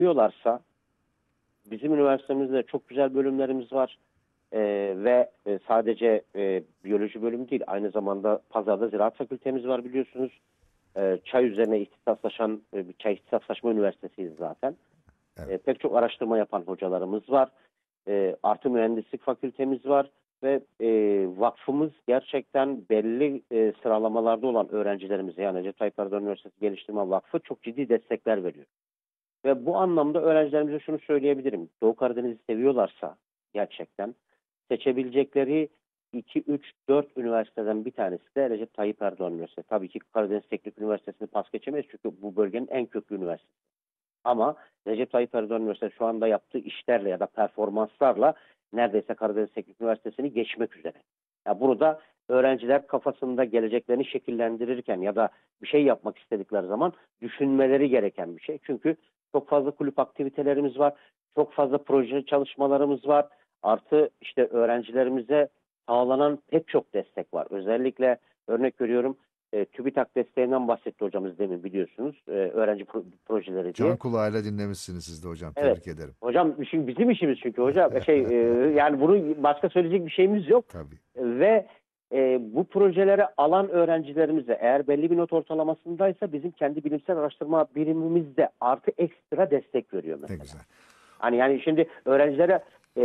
yapıyorlarsa bizim üniversitemizde çok güzel bölümlerimiz var. Sadece biyoloji bölümü değil, aynı zamanda Pazar'da Ziraat Fakültemiz var biliyorsunuz. Çay üzerine ihtisaslaşan bir çay ihtisaslaşma üniversitesiyiz zaten. Evet. Pek çok araştırma yapan hocalarımız var. Artı mühendislik fakültemiz var ve vakfımız gerçekten belli sıralamalarda olan öğrencilerimize, yani Recep Tayyip Erdoğan Üniversitesi Geliştirme Vakfı çok ciddi destekler veriyor. Ve bu anlamda öğrencilerimize şunu söyleyebilirim. Doğu Karadeniz'i seviyorlarsa gerçekten seçebilecekleri 2, 3, 4 üniversiteden bir tanesi de Recep Tayyip Erdoğan Üniversitesi. Tabii ki Karadeniz Teknik Üniversitesi'ni pas geçemeyiz çünkü bu bölgenin en köklü üniversitesi. Ama Recep Tayyip Erdoğan Üniversitesi şu anda yaptığı işlerle ya da performanslarla neredeyse Karadeniz Teknik Üniversitesi'ni geçmek üzere. Ya bunu da öğrenciler kafasında geleceklerini şekillendirirken ya da bir şey yapmak istedikleri zaman düşünmeleri gereken bir şey. Çünkü çok fazla kulüp aktivitelerimiz var, çok fazla proje çalışmalarımız var. Artı işte öğrencilerimize sağlanan pek çok destek var. Özellikle örnek veriyorum, TÜBİTAK desteğinden bahsetti hocamız demin biliyorsunuz. Öğrenci projeleri Can diye. kulağıyla dinlemişsiniz siz de hocam. Evet. Tebrik ederim. Hocam şimdi bizim işimiz çünkü hocam yani bunu başka söyleyecek bir şeyimiz yok. Tabii. Ve bu projelere alan öğrencilerimize eğer belli bir not ortalamasındaysa bizim kendi bilimsel araştırma birimimiz de artı ekstra destek veriyor Ne mesela. güzel. Yani şimdi öğrencilere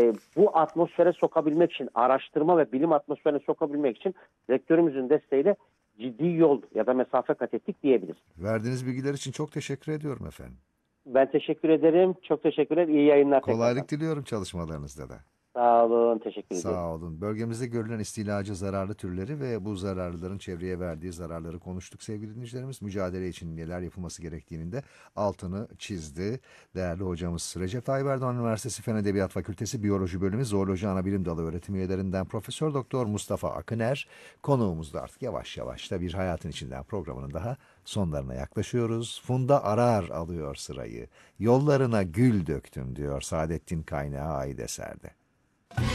bu atmosfere sokabilmek için, araştırma ve bilim atmosferine sokabilmek için rektörümüzün desteğiyle ciddi yol ya da mesafe kat ettik diyebiliriz. Verdiğiniz bilgiler için çok teşekkür ediyorum efendim. Ben teşekkür ederim. Çok teşekkürler. İyi yayınlar tekrardan. Kolaylık diliyorum çalışmalarınızda da. Sağ olun. Teşekkür ediyorum. Sağ olun. Bölgemizde görülen istilacı zararlı türleri ve bu zararlıların çevreye verdiği zararları konuştuk sevgili dinleyicilerimiz. Mücadele için neler yapılması gerektiğinin de altını çizdi. Değerli hocamız Recep Tayyip Erdoğan Üniversitesi Fen Edebiyat Fakültesi Biyoloji Bölümü Zooloji Anabilim Dalı öğretim üyelerinden Profesör Doktor Mustafa Akıner konuğumuzda. Artık yavaş yavaş da bir Hayatın İçinden programının daha sonlarına yaklaşıyoruz. Funda Arar alıyor sırayı. Yollarına gül döktüm diyor Saadettin Kaynağı ait eserde.